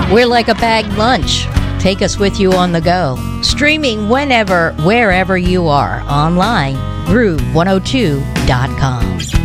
We're like a bagged lunch. Take us with you on the go. Streaming whenever, wherever you are. Online, Groove102.com.